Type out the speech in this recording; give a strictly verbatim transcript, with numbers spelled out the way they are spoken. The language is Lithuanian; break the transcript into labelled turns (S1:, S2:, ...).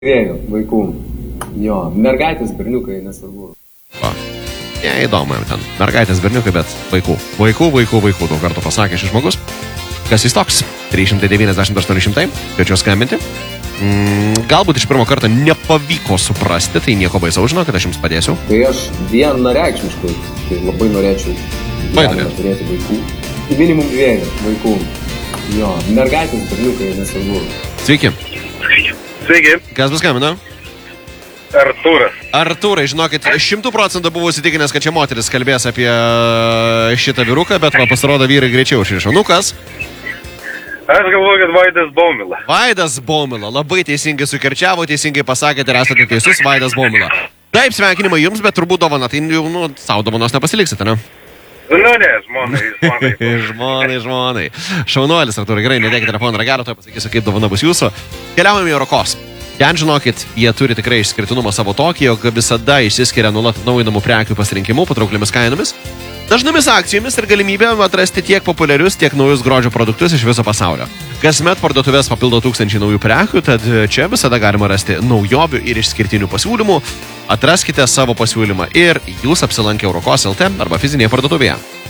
S1: Vėliau, vaikų. Jo, mergaitės, berniukai, nesvarbu.
S2: Va. Ja, įdomu jam ten. Mergaitės, berniukai, bet vaikų. Vaikų, vaikų, vaikų. Daug kartų pasakė šis žmogus. Kas jis toks? trys šimtai devyniasdešimt aštuoni šimtai. Kviečiu skambinti. Mm, galbūt iš pirmo karto nepavyko suprasti, tai nieko baisaus, žinau, kad aš jums padėsiu.
S1: Tai aš vienareikšmiškai, tai labai norėčiau turėti vaikų. Minimum dviejų vaikų. Jo, mergaitės, berniukai, nesvarbu.
S2: Sveiki.
S3: Sveiki.
S2: Kas bus skambina?
S3: Artūras.
S2: Artūrai, žinokit, šimtų procentų buvau įsitikinęs, kad čia moteris kalbės apie šitą vyruką, bet va, pasirodo vyrai greičiau išrišo. Nu kas?
S3: Aš galvoju, kad Vaidas Baumila.
S2: Vaidas Baumila. Labai teisingai sukerčiavo, teisingai pasakėte ir esate teisus, Vaidas Baumila. Taip, sveikinimai jums, bet turbūt dovana, tai jau, nu, savo dovanos nepasiliksite, ne?
S3: Nu, ne, žmonai, žmonai.
S2: žmonai, žmonai. Šaunuolis, Artūrai, gerai, nedėkite telefoną ragelio, to pasakysiu, kaip dovana bus jūsų. Keliaujame į Eurokos. Ten, žinokit, jie turi tikrai išskirtinumą savo tokį, jog visada išsiskiria nuolat atnaujinamų prekių pasirinkimų, patraukliomis kainomis, dažnomis akcijomis ir galimybė atrasti tiek populiarius, tiek naujus grožio produktus iš viso pasaulio. Kasmet parduotuvės papildo tūkstančiai naujų prekių, tad čia visada galima rasti naujovių ir išskirtinių pasiūlymų. Atraskite savo pasiūlymą ir jūs apsilankę Eurokos L T arba fizinėje parduotuvėje.